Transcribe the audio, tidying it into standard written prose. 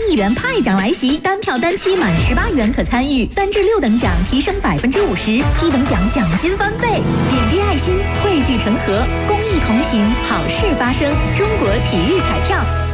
亿元派奖来袭，单票单期满18元可参与，3至6等奖提升50%，7等奖奖金翻倍。点滴爱心，汇聚成河，公益同行，好事发生。中国体育彩票。